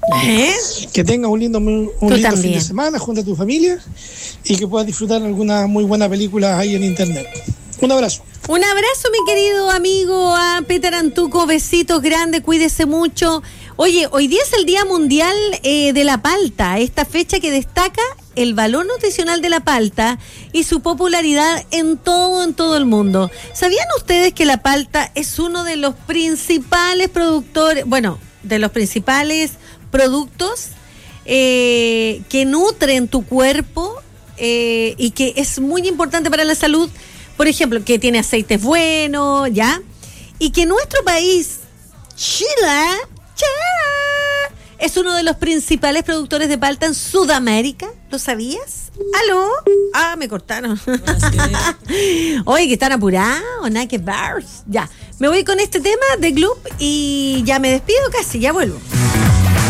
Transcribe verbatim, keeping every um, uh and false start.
¿Eh? Que tengas un lindo, un Tú lindo también. fin de semana junto a tu familia y que puedas disfrutar alguna muy buena película ahí en internet. Un abrazo. Un abrazo, mi querido amigo, a Peter Antuco, besitos grandes, cuídese mucho. Oye, hoy día es el Día Mundial eh, de la Palta, esta fecha que destaca el valor nutricional de la palta y su popularidad en todo, en todo el mundo. ¿Sabían ustedes que la palta es uno de los principales productores, bueno, de los principales productos eh, que nutren tu cuerpo eh, y que es muy importante para la salud? Por ejemplo, que tiene aceites buenos, ¿ya? Y que nuestro país, Chile, Chile, es uno de los principales productores de palta en Sudamérica. ¿Lo sabías? ¿Aló? Ah, me cortaron. Oye, que están apurados, nada que ver. Ya, me voy con este tema de Gloop y ya me despido casi, ya vuelvo.